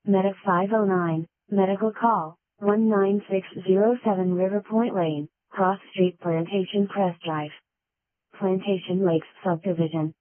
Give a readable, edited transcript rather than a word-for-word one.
Medic 509, medical call, 19607 River Point Lane, Cross Street Plantation Crest Drive. Plantation Lakes Subdivision.